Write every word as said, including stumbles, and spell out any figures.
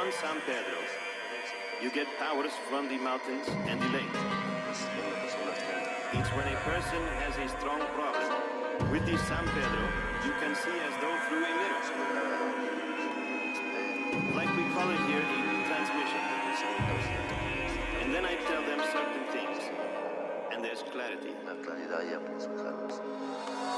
on San Pedro, you get powers from the mountains and the lake. It's when a person has a strong problem. With the San Pedro, you can see as though through a mirror. Like we call it here a transmission. And then I tell them certain things. And there's clarity.